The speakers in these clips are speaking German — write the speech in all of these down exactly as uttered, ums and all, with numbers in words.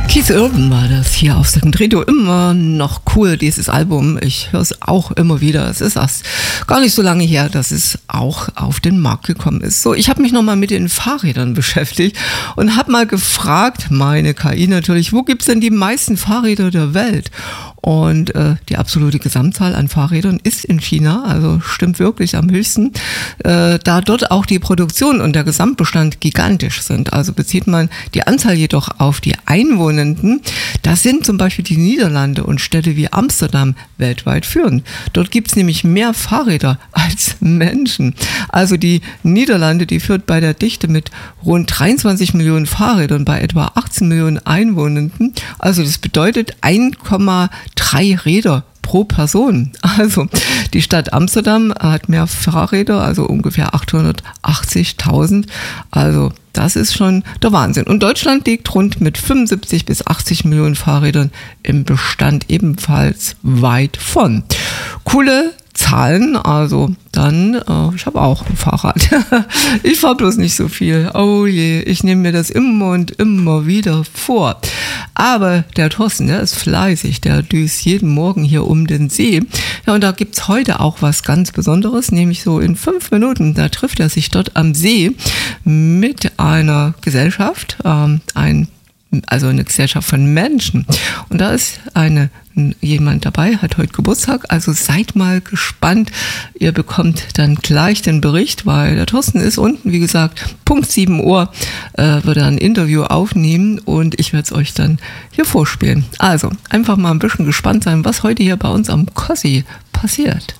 Keith Urban war das hier auf Second Radio. Immer noch cool, dieses Album. Ich höre es auch immer wieder. Es ist erst gar nicht so lange her, dass es auch auf den Markt gekommen ist. So, ich habe mich nochmal mit den Fahrrädern beschäftigt und habe mal gefragt, meine K I natürlich, wo gibt es denn die meisten Fahrräder der Welt? Und äh, die absolute Gesamtzahl an Fahrrädern ist in China, also stimmt wirklich am höchsten, äh, da dort auch die Produktion und der Gesamtbestand gigantisch sind. Also bezieht man die Anzahl jedoch auf die Einwohnenden, da sind zum Beispiel die Niederlande und Städte wie Amsterdam weltweit führend. Dort gibt es nämlich mehr Fahrräder als Menschen. Also die Niederlande, die führt bei der Dichte mit rund dreiundzwanzig Millionen Fahrrädern bei etwa achtzehn Millionen Einwohnenden. Also das bedeutet eins Komma drei Räder pro Person. Also die Stadt Amsterdam hat mehr Fahrräder, also ungefähr achthundertachtzigtausend. Also das ist schon der Wahnsinn. Und Deutschland liegt rund mit fünfundsiebzig bis achtzig Millionen Fahrrädern im Bestand ebenfalls weit von. Coole Zahlen, also dann, äh, ich habe auch ein Fahrrad. Ich fahre bloß nicht so viel. Oh je, ich nehme mir das immer und immer wieder vor. Aber der Thorsten, der ist fleißig, der düst jeden Morgen hier um den See. Ja, und da gibt's heute auch was ganz Besonderes, nämlich so in fünf Minuten, da trifft er sich dort am See mit einer Gesellschaft, ähm, ein also eine Gesellschaft von Menschen. Und da ist eine jemand dabei, hat heute Geburtstag, also seid mal gespannt. Ihr bekommt dann gleich den Bericht, weil der Thorsten ist unten, wie gesagt, Punkt sieben Uhr äh, wird er ein Interview aufnehmen und ich werde es euch dann hier vorspielen. Also, einfach mal ein bisschen gespannt sein, was heute hier bei uns am Kossi passiert.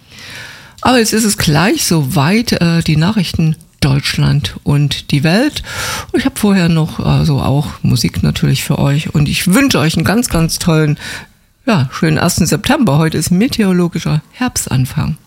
Aber jetzt ist es gleich soweit, äh, die Nachrichten Deutschland und die Welt. Ich habe vorher noch also auch Musik natürlich für euch und ich wünsche euch einen ganz, ganz tollen, ja, schönen ersten September. Heute ist meteorologischer Herbstanfang.